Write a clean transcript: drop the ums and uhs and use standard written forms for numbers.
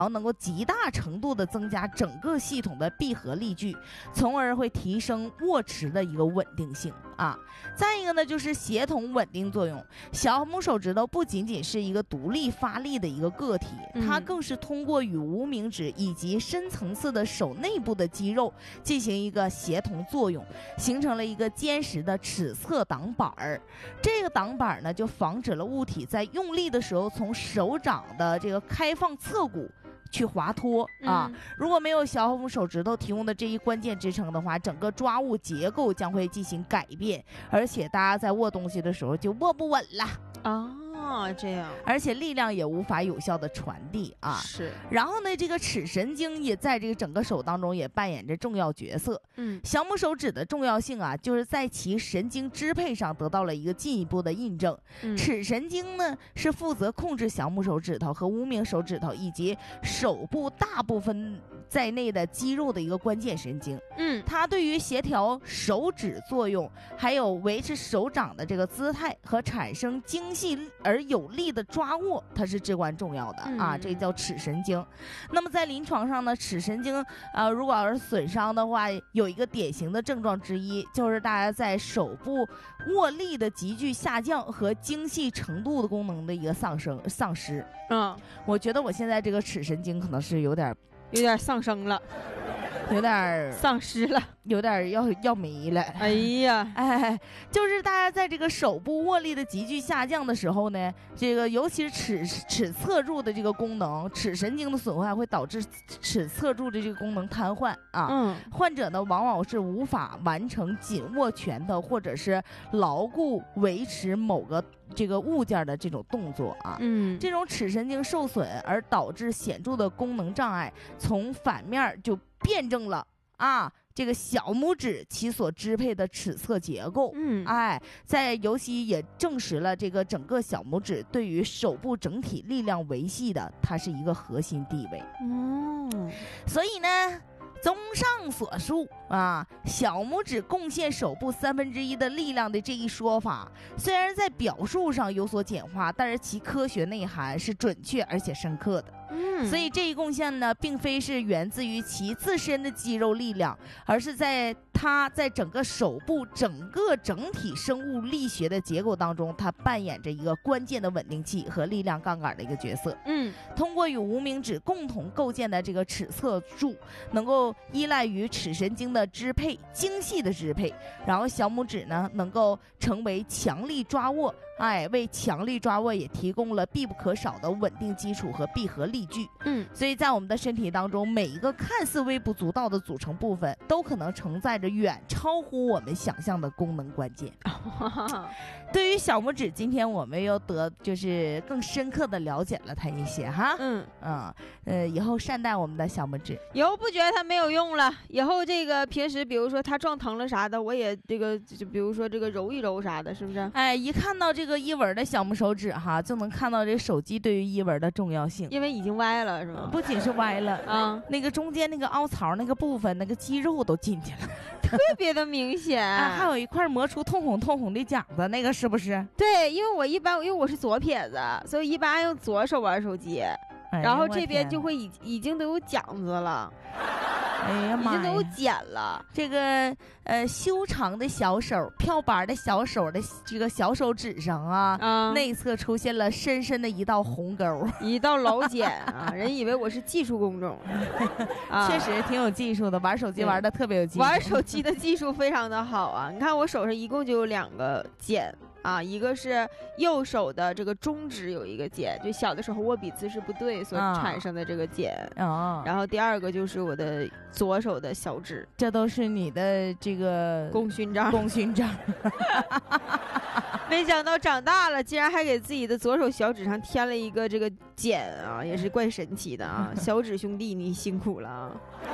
然后能够极大程度的增加整个系统的闭合力矩，从而会提升握持的一个稳定性啊。再一个呢，就是协同稳定作用。小拇手指头不仅仅是一个独立发力的一个个体，它更是通过与无名指以及深层次的手内部的肌肉进行一个协同作用，形成了一个坚实的尺侧挡板儿。这个挡板呢，就防止了物体在用力的时候从手掌的这个开放侧骨去滑脱啊。如果没有小拇手指头提供的这一关键支撑的话，整个抓物结构将会进行改变，而且大家在握东西的时候就握不稳了啊，这样， 而且力量也无法有效的传递啊。 是。 然后呢，这个尺神经也在这个整个手当中也扮演着重要角色。小拇手指的重要性啊，就是在其神经支配上得到了一个进一步的印证。尺神经呢，是负责控制小拇手指头和无名手指头以及手部大部分在内的肌肉的一个关键神经。它对于协调手指作用，还有维持手掌的这个姿态和产生精细而有力的抓握，它是至关重要的啊。这叫尺神经。那么在临床上呢，尺神经如果要是损伤的话，有一个典型的症状之一，就是大家在手部握力的急剧下降和精细程度的功能的一个丧失。我觉得我现在这个尺神经可能是有点丧生了， 有点丧失了， 有点要没了。 哎呀， 就是大家在这个手部握力的急剧下降的时候呢，这个尤其是尺侧柱的这个功能，尺神经的损坏会导致尺侧柱的这个功能瘫痪啊。患者呢往往是无法完成紧握拳头或者是牢固维持某个这个物件的这种动作啊。这种尺神经受损而导致显著的功能障碍，从反面就辩证了啊这个小拇指其所支配的尺侧结构。在尤其也证实了这个整个小拇指对于手部整体力量维系的，它是一个核心地位。所以呢，综上所述啊，小拇指贡献手部1/3的力量的这一说法，虽然在表述上有所简化，但是其科学内涵是准确而且深刻的。所以这一贡献呢，并非是源自于其自身的肌肉力量，而是在它在整个手部整体生物力学的结构当中，它扮演着一个关键的稳定器和力量杠杆的一个角色。通过与无名指共同构建的这个尺侧柱，能够依赖于尺神经的支配，精细的支配，然后小拇指呢能够成为强力抓握，为强力抓握也提供了必不可少的稳定基础和闭合力矩。所以在我们的身体当中，每一个看似微不足道的组成部分，都可能承载着远超乎我们想象的功能关键。对于小拇指，今天我们又就是更深刻的了解了它一些哈。以后善待我们的小拇指。 以后不觉得它没有用了，以后这个平时比如说它撞疼了啥的，我也这个就比如说这个揉一揉啥的，是不是？ 一看到这个一文的小拇手指哈，就能看到这手机对于一文的重要性。 因为已经歪了是吗？ 不仅是歪了那个中间那个凹槽那个部分，那个肌肉都进去了， 特别的明显。 还有一块磨出痛红的茧子，那个是不是？ 对，因为我是左撇子，所以一般用左手玩手机，然后这边就会已经都有茧子了。已经都剪了。 这个修长的小手，漂白的小手的这个小手指上内侧出现了深深的一道红沟， 一道老茧啊！人以为我是技术工种确实挺有技术的，玩手机玩的特别有技术， 玩手机的技术非常的好啊！你看我手上一共就有2个茧。一个是右手的这个中指有一个茧，就小的时候握笔姿势不对所产生的这个茧。然后第2个就是我的左手的小指， 这都是你的这个功勋章。没想到长大了竟然还给自己的左手小指上添了一个这个茧啊，也是怪神奇的啊！小指兄弟你辛苦了啊！